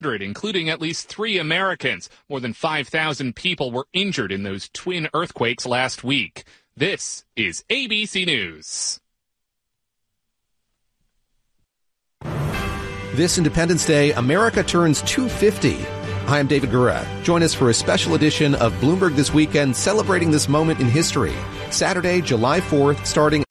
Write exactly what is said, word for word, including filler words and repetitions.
including at least three Americans. More than five thousand people were injured in those twin earthquakes last week. This is A B C News. This Independence Day, America turns two hundred fifty. Hi, I'm David Gura. Join us for a special edition of Bloomberg This Weekend, celebrating this moment in history. Saturday, July fourth, starting